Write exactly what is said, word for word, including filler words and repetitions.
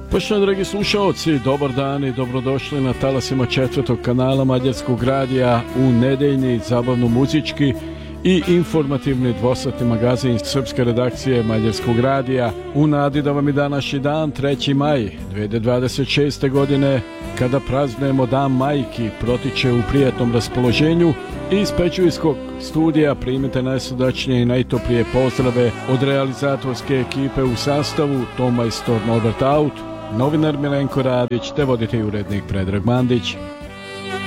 Poštovani dragi slušaoci, dobar dan i dobrodošli na talasima četvrtog kanala Mađarskog radija u nedeljni zabavno-muzički i informativni dvosatni magazin srpske redakcije Mađarskog radija u nadi da vam je današnji dan treći maj dve hiljade dvadeset šeste. godine kada praznujemo Dan majki protiče u prijatnom raspoloženju i iz Pećuljskog studija primite najsrdačnije i najtoplije pozdrave od realizatorske ekipe u sastavu ton majstor Norbert Aut, novinar Milenko Radić te voditelj i urednik Predrag Mandić.